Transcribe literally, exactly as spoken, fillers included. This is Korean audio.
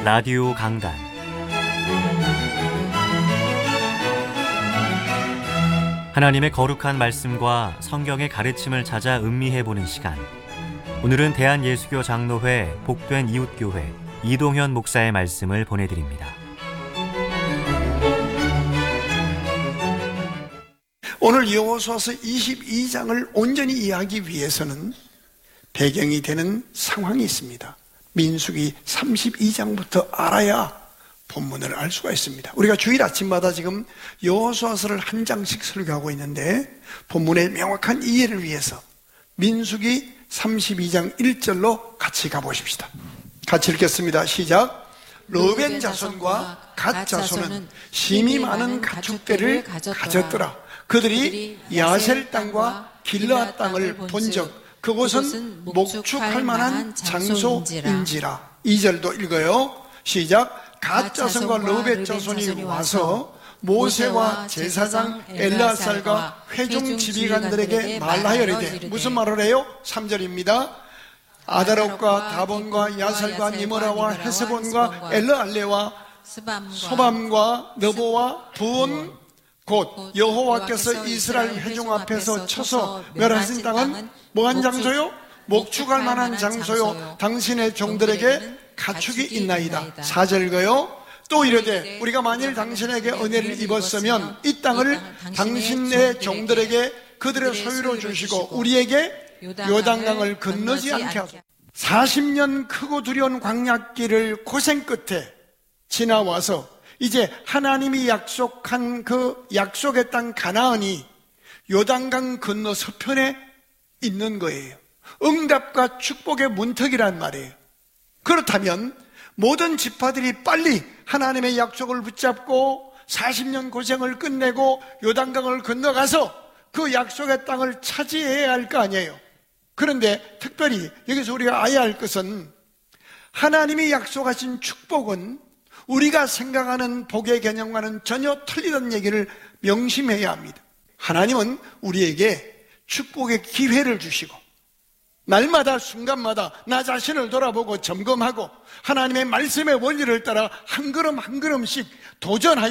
라디오 강단 하나님의 거룩한 말씀과 성경의 가르침을 찾아 음미해보는 시간. 오늘은 대한예수교 장로회 복된 이웃교회 이동현 목사의 말씀을 보내드립니다. 오늘 여호수아서 이십이 장을 온전히 이해하기 위해서는 배경이 되는 상황이 있습니다. 민수기 삼십이 장부터 알아야 본문을 알 수가 있습니다. 우리가 주일 아침마다 지금 여호수아서를 한 장씩 설교하고 있는데 본문의 명확한 이해를 위해서 민수기 삼십이 장 일 절로 같이 가보십시다. 같이 읽겠습니다. 시작. 르벤 자손과 갓 자손은 심이 많은 가축대를 가졌더라. 그들이 야셀 땅과 길르앗 땅을 본적 그곳은 목축할 만한 장소인지라. 이 절도 읽어요. 시작. 갓 자손과 르벤 자손이 와서 모세와 제사장 엘르아살과 회중 지휘관들에게 말하여 이르되. 무슨 말을 해요? 삼 절입니다. 아다롯과 다본과 야살과 니므라와 헤스본과 엘르알레와 소밤과 너보와 부온 곧 여호와께서 이스라엘 회중 앞에서 쳐서 멸하신 땅은 뭐한 장소요? 목축할 만한 장소요. 당신의 종들에게 가축이 있나이다. 사 절 읽어요. 또 이르되 우리가 만일 당신에게 은혜를 입었으면 이 땅을 당신의 종들에게 그들의 소유로 주시고 우리에게 요단강을 건너지 않게 하소서. 사십 년 크고 두려운 광야길을 고생 끝에 지나와서 이제 하나님이 약속한 그 약속의 땅 가나안이 요단강 건너 서편에 있는 거예요. 응답과 축복의 문턱이란 말이에요. 그렇다면 모든 지파들이 빨리 하나님의 약속을 붙잡고 사십 년 고생을 끝내고 요단강을 건너가서 그 약속의 땅을 차지해야 할 거 아니에요. 그런데 특별히 여기서 우리가 알아야 할 것은 하나님이 약속하신 축복은 우리가 생각하는 복의 개념과는 전혀 틀리다는 얘기를 명심해야 합니다. 하나님은 우리에게 축복의 기회를 주시고 날마다 순간마다 나 자신을 돌아보고 점검하고 하나님의 말씀의 원리를 따라 한 걸음 한 걸음씩 도전하여